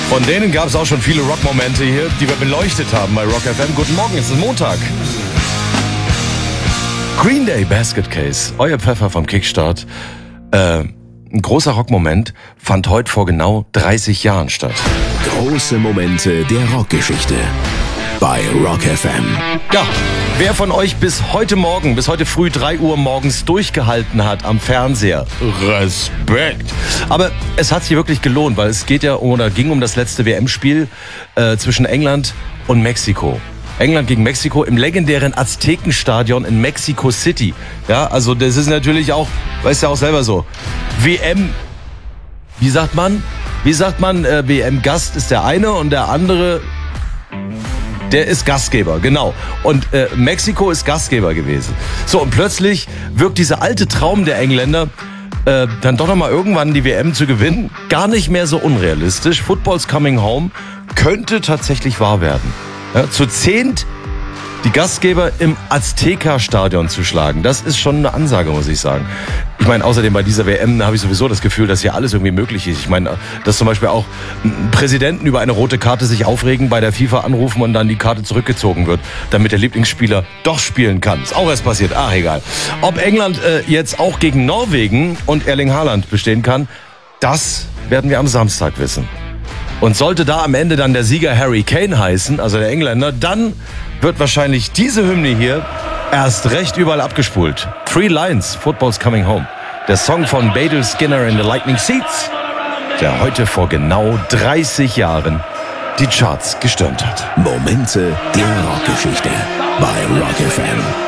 Von denen gab es auch schon viele Rockmomente hier, die wir beleuchtet haben bei Rock FM. Guten Morgen, es ist Montag. Green Day Basket Case, euer Pfeffer vom Kickstart. Ein großer Rockmoment fand heute vor genau 30 Jahren statt. Große Momente der Rockgeschichte bei Rock FM. Ja, wer von euch bis heute früh 3 Uhr morgens durchgehalten hat am Fernseher, Respekt. Aber es hat sich wirklich gelohnt, weil es ging um das letzte WM-Spiel zwischen England und Mexiko. England gegen Mexiko im legendären Aztekenstadion in Mexico City. Ja, also das ist natürlich auch, weißt du ja auch selber so, WM, wie sagt man, WM-Gast ist der eine und der andere, der ist Gastgeber, genau. Und Mexiko ist Gastgeber gewesen. So, und plötzlich wirkt dieser alte Traum der Engländer, dann doch nochmal irgendwann die WM zu gewinnen, gar nicht mehr so unrealistisch. Football's coming home könnte tatsächlich wahr werden. Ja, zu 10 die Gastgeber im Azteca-Stadion zu schlagen, das ist schon eine Ansage, muss ich sagen. Ich meine, außerdem bei dieser WM habe ich sowieso das Gefühl, dass hier alles irgendwie möglich ist. Ich meine, dass zum Beispiel auch Präsidenten über eine rote Karte sich aufregen, bei der FIFA anrufen und dann die Karte zurückgezogen wird, damit der Lieblingsspieler doch spielen kann. Ist auch erst passiert, egal. Ob England jetzt auch gegen Norwegen und Erling Haaland bestehen kann, das werden wir am Samstag wissen. Und sollte da am Ende dann der Sieger Harry Kane heißen, also der Engländer, dann wird wahrscheinlich diese Hymne hier erst recht überall abgespult. Three Lions, Football's Coming Home. Der Song von Badal Skinner and the Lightning Seeds, der heute vor genau 30 Jahren die Charts gestürmt hat. Momente der Rockgeschichte bei Rock FM.